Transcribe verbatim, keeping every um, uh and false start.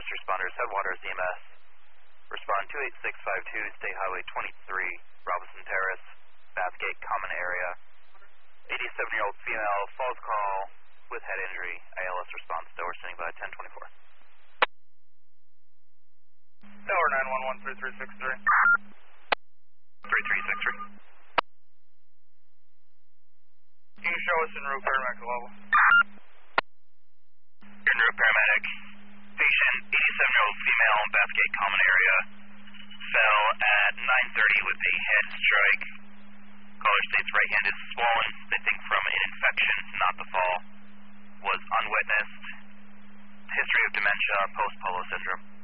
First responders, Headwaters E M S. Respond two eight six five two, State Highway twenty-three, Robinson Terrace, Bathgate Common Area. eighty-seven-year-old female, falls call with head injury. A L S response, Dover standing by ten twenty-four. Tower nine one one, three three six three. three three six three. Can you show us en route paramedic level? En route paramedic. Patient, eighty-seven-year-old female, Bathgate Common Area, fell at nine thirty with a head strike. Caller states right hand is swollen. They think from an infection, not the fall. Was unwitnessed. History of dementia, post-polo syndrome.